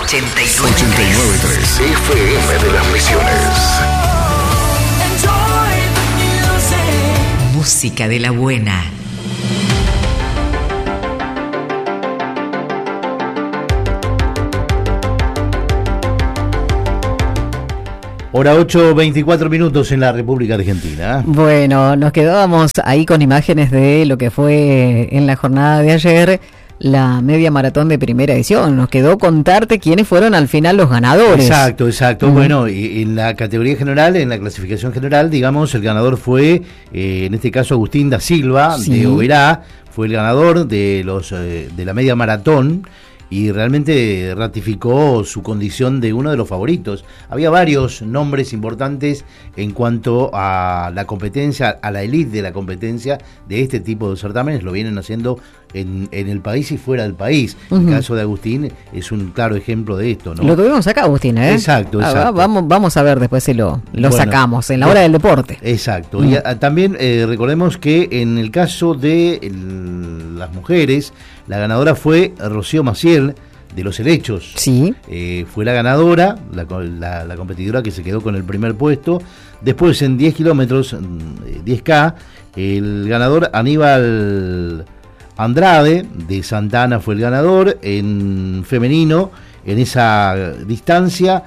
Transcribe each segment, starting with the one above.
89.3 FM de las Misiones. Música de la buena. Hora 8:24 en la República Argentina. Bueno, nos quedábamos ahí con imágenes de lo que fue en la jornada de ayer la media maratón de primera edición. Nos quedó contarte quiénes fueron al final los ganadores. Exacto. Bueno, y en la categoría general, en la clasificación general, digamos, el ganador fue, en este caso, Agustín da Silva, sí, de Oberá, fue el ganador de la media maratón. Y realmente ratificó su condición de uno de los favoritos. Había varios nombres importantes en cuanto a la competencia, a la elite de la competencia de este tipo de certámenes. Lo vienen haciendo en el país y fuera del país. El caso de Agustín es un claro ejemplo de esto, ¿no? Lo tuvimos acá, Agustín, ¿eh? Exacto. Vamos a ver después si lo sacamos en la hora del deporte. Exacto. Y también recordemos que en el caso de las mujeres, la ganadora fue Rocío Maciel, de Los Helechos. Sí. Fue la ganadora, la competidora que se quedó con el primer puesto. Después en 10 kilómetros, 10K, el ganador Aníbal Andrade, de Santana, fue el ganador. En femenino, en esa distancia,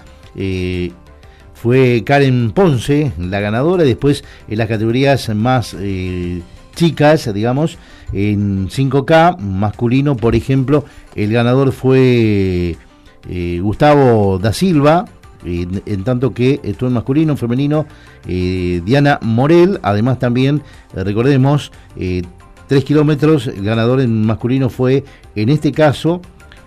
fue Karen Ponce, la ganadora. Después en las categorías más chicas, digamos, en 5K masculino, por ejemplo, el ganador fue Gustavo da Silva, en tanto que estuvo en masculino, femenino, Diana Morel. Además también, recordemos, 3 kilómetros, el ganador en masculino fue, en este caso,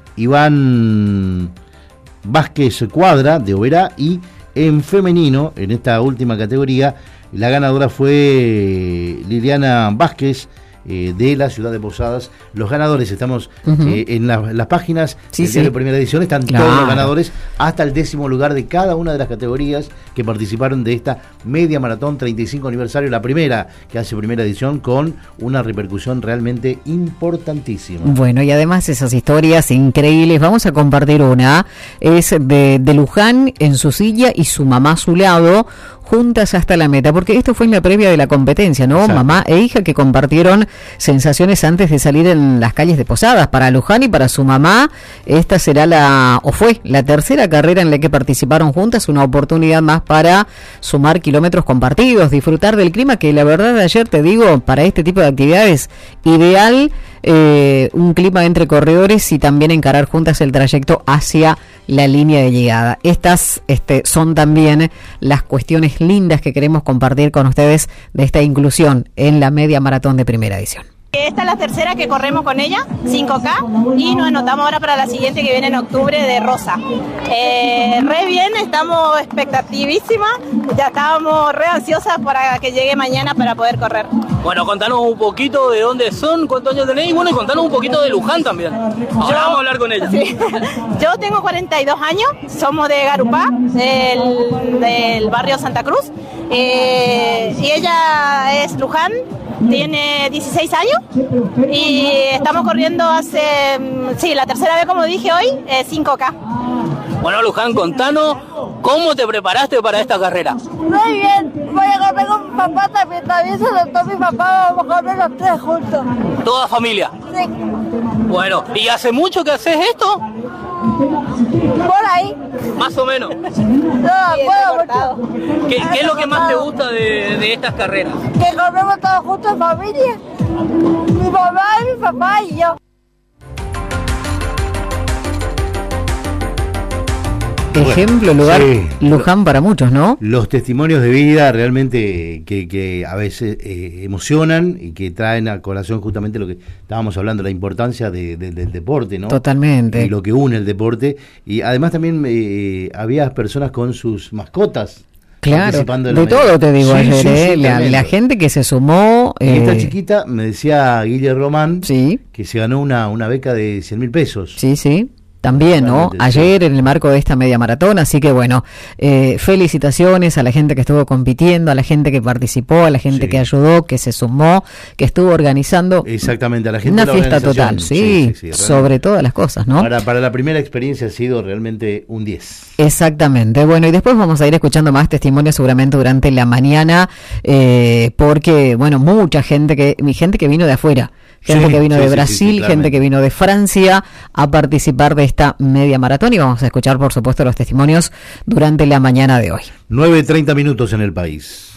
Iván Vázquez Cuadra, de Oberá, y en femenino, en esta última categoría, la ganadora fue Liliana Vázquez, de la ciudad de Posadas. Los ganadores, estamos en las páginas del diario Primera Edición, están todos los ganadores hasta el 10º lugar de cada una de las categorías que participaron de esta media maratón 35 aniversario, la primera que hace Primera Edición, con una repercusión realmente importantísima. Bueno, y además esas historias increíbles, vamos a compartir una, es de Luján en su silla y su mamá a su lado, juntas hasta la meta, porque esto fue en la previa de la competencia, ¿no? Exacto. Mamá e hija que compartieron sensaciones antes de salir en las calles de Posadas. Para Luján y para su mamá, esta será fue la tercera carrera en la que participaron juntas, una oportunidad más para sumar kilómetros compartidos, disfrutar del clima, que la verdad ayer, te digo, para este tipo de actividades, ideal, un clima entre corredores y también encarar juntas el trayecto hacia la línea de llegada. Estas son también las cuestiones lindas que queremos compartir con ustedes de esta inclusión en la media maratón de Primera Edición. Esta es la tercera que corremos con ella, 5K, y nos anotamos ahora para la siguiente que viene en octubre, de Rosa. Re bien, estamos expectativísimas, ya estábamos re ansiosas para que llegue mañana para poder correr. Bueno, contanos un poquito de dónde son, cuántos años tenéis, y bueno, y contanos un poquito de Luján también. Ahora vamos a hablar con ella. Sí. Yo tengo 42 años, somos de Garupá, del barrio Santa Cruz, y ella es Luján. Tiene 16 años y estamos corriendo hace, la tercera vez, como dije hoy, 5K. Bueno, Luján, contanos cómo te preparaste para esta carrera. Muy bien, voy a correr con mi papá también se adoptó mi papá, vamos a correr los tres juntos. ¿Toda familia? Sí. Bueno, ¿y hace mucho que haces esto? Por ahí. Más o menos. No, puedo mucho. ¿Qué es lo que más te gusta de estas carreras? Que corremos todos juntos en familia. Mi mamá, mi papá y yo. Ejemplo, lugar, Luján para muchos, ¿no? Los testimonios de vida realmente que a veces emocionan y que traen a colación justamente lo que estábamos hablando, la importancia del deporte, ¿no? Totalmente. Y lo que une el deporte. Y además también había personas con sus mascotas. Claro, de todo te digo ayer, la gente que se sumó. Esta chiquita, me decía Guille Román, sí, que se ganó una beca de 100.000 pesos. Sí, sí. también, ¿no? Totalmente, Ayer en el marco de esta media maratón, así que bueno, felicitaciones a la gente que estuvo compitiendo, a la gente que participó, a la gente Sí. que ayudó, que se sumó, que estuvo organizando Exactamente, a la gente una de la fiesta organización. total, sí, sobre todas las cosas, ¿no? Para la primera experiencia ha sido realmente un 10. Exactamente. Bueno, y después vamos a ir escuchando más testimonios seguramente durante la mañana, porque, bueno, mucha gente que vino de afuera, gente Sí, que vino sí, de sí, Brasil, sí, gente claramente. que vino de Francia a participar de esta media maratón, y vamos a escuchar, por supuesto, los testimonios durante la mañana de hoy. 9:30 minutos en el país.